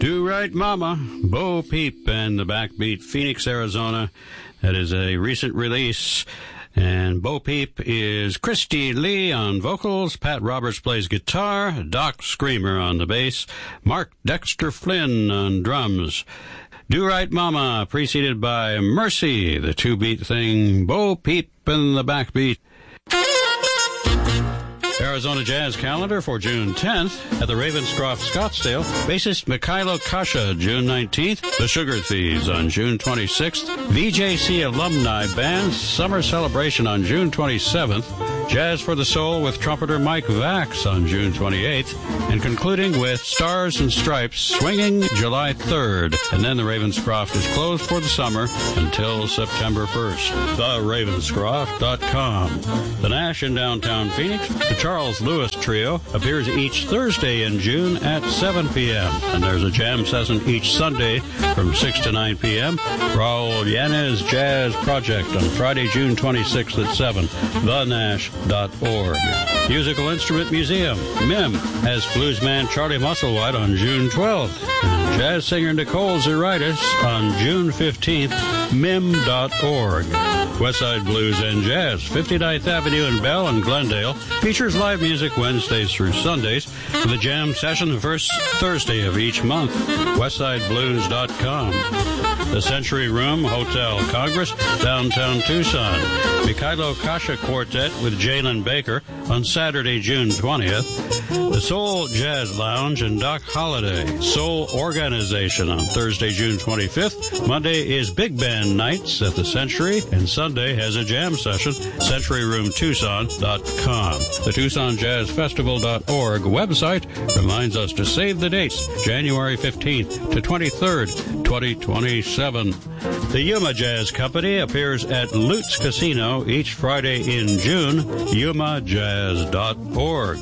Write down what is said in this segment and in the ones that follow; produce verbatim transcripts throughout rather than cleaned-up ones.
Do Right Mama, Bo Peep and the Backbeat, Phoenix, Arizona. That is a recent release. And Bo Peep is Christy Lee on vocals, Pat Roberts plays guitar, Doc Screamer on the bass, Mark Dexter Flynn on drums. Do Right Mama, preceded by Mercy, the two-beat thing, Bo Peep and the Backbeat. Arizona Jazz Calendar for June tenth at the Ravenscroft Scottsdale. Bassist Mikhailo Kasha, June nineteenth. The Sugar Thieves on June twenty-sixth. V J C Alumni Band Summer Celebration on June twenty-seventh. Jazz for the Soul with trumpeter Mike Vax on June twenty-eighth. And concluding with Stars and Stripes swinging July third. And then the Ravenscroft is closed for the summer until September first. the ravenscroft dot com. The Nash in downtown Phoenix. The Charles Lewis Trio appears each Thursday in June at seven p.m. And there's a jam session each Sunday from six to nine p.m. Raul Yanez Jazz Project on Friday, June twenty-sixth at seven. the nash dot org. Musical Instrument Museum. M I M has bluesman Charlie Musselwhite on June twelfth. And jazz singer Nicole Zeritis on June fifteenth. M I M dot org. Westside Blues and Jazz, fifty-ninth Avenue in Bell and Glendale, features live music Wednesdays through Sundays with a jam session the first Thursday of each month. westside blues dot com. The Century Room, Hotel Congress, downtown Tucson. Mikhailo Kasha Quartet with Jalen Baker on Saturday, June twentieth. The Soul Jazz Lounge and Doc Holliday Soul Organization on Thursday, June twenty-fifth. Monday is Big Band Nights at the Century, and Sunday has a jam session, century room tucson dot com. The Tucson Jazz Festival dot org website reminds us to save the dates, January fifteenth to twenty-third, twenty twenty-seven. The Yuma Jazz Company appears at Lutz Casino each Friday in June, yuma jazz dot org.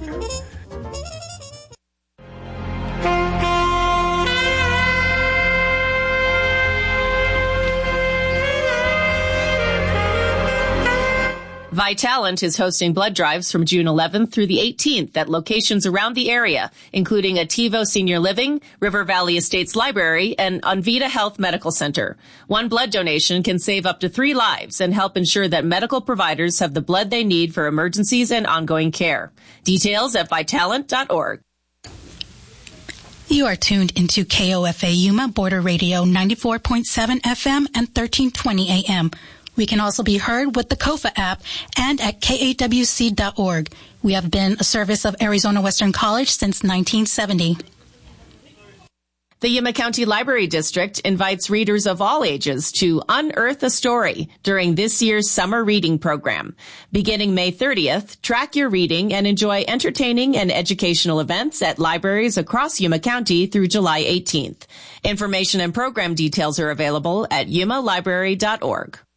Vitalant is hosting blood drives from June eleventh through the eighteenth at locations around the area, including Ativo Senior Living, River Valley Estates Library, and Onvita Health Medical Center. One blood donation can save up to three lives and help ensure that medical providers have the blood they need for emergencies and ongoing care. Details at vitalant dot org. You are tuned into K O F A Yuma Border Radio ninety-four point seven F M and thirteen twenty A M. We can also be heard with the Kofa app and at K A W C dot org. We have been a service of Arizona Western College since nineteen seventy. The Yuma County Library District invites readers of all ages to unearth a story during this year's summer reading program. Beginning May thirtieth, track your reading and enjoy entertaining and educational events at libraries across Yuma County through July eighteenth. Information and program details are available at yuma library dot org.